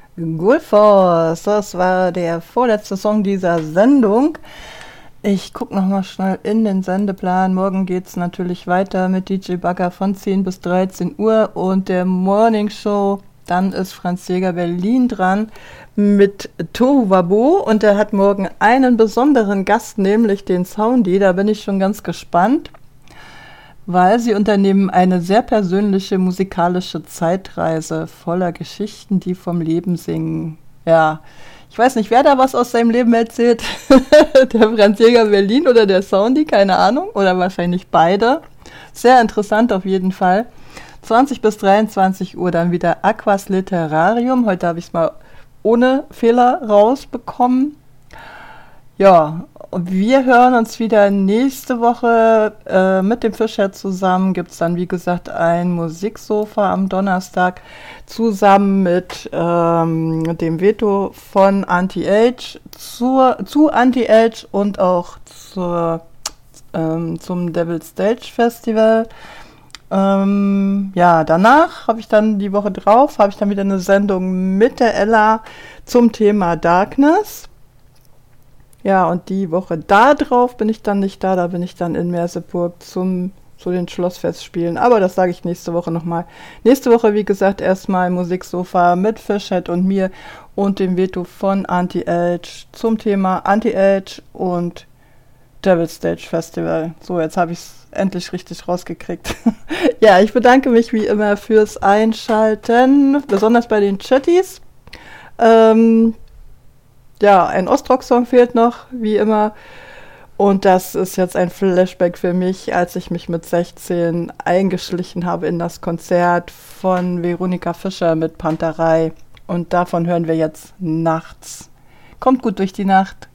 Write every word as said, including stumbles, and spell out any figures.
Gulfos, das war der vorletzte Song dieser Sendung. Ich gucke nochmal schnell in den Sendeplan. Morgen geht es natürlich weiter mit D J Bagger von zehn bis dreizehn Uhr und der Morning Show. Dann ist Franz Jäger Berlin dran mit Tohu Wabo und er hat morgen einen besonderen Gast, nämlich den Soundy. Da bin ich schon ganz gespannt, weil sie unternehmen eine sehr persönliche musikalische Zeitreise voller Geschichten, die vom Leben singen. Ja, ich weiß nicht, wer da was aus seinem Leben erzählt. Der Franz Jäger Berlin oder der Soundy, keine Ahnung. Oder wahrscheinlich beide. Sehr interessant auf jeden Fall. zwanzig bis dreiundzwanzig Uhr dann wieder Aquas Literarium. Heute habe ich es mal ohne Fehler rausbekommen. Ja, und wir hören uns wieder nächste Woche äh, mit dem Fischer zusammen. Gibt es dann, wie gesagt, ein Musiksofa am Donnerstag zusammen mit ähm, dem Veto von Anti-Age zur, zu Anti-Age und auch zur, ähm, zum Devil Stage Festival. Ähm, ja, danach habe ich dann die Woche drauf, habe ich dann wieder eine Sendung mit der Ella zum Thema Darkness. Ja, und die Woche da drauf bin ich dann nicht da, da bin ich dann in Merseburg zum, zu den Schlossfestspielen. Aber das sage ich nächste Woche nochmal. Nächste Woche, wie gesagt, erstmal Musiksofa mit Fishhead und mir und dem Veto von Anti-Age zum Thema Anti-Age und Devil Stage Festival. So, jetzt habe ich es endlich richtig rausgekriegt. Ja, ich bedanke mich wie immer fürs Einschalten, besonders bei den Chatties. Ähm... Ja, ein Ostrock-Song fehlt noch, wie immer. Und das ist jetzt ein Flashback für mich, als ich mich mit sechzehn eingeschlichen habe in das Konzert von Veronika Fischer mit Panterei. Und davon hören wir jetzt nachts. Kommt gut durch die Nacht.